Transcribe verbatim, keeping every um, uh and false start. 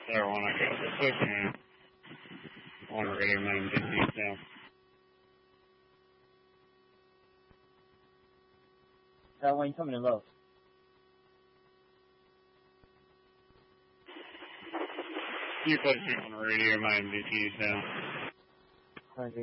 Star one, I got the switching on radio nine fifty now. Star one, coming in low. You're pushing on radio nine fifty now.